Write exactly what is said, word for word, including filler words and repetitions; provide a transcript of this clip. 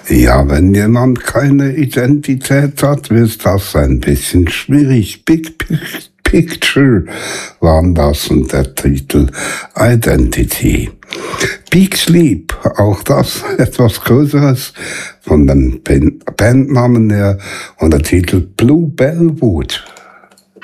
Ja, wenn jemand keine Identität hat, wird das ein bisschen schwierig. Big Picture waren das und der Titel Identity. Big Sleep, auch das etwas Größeres von dem Bandnamen her und der Titel Blue Bellwood.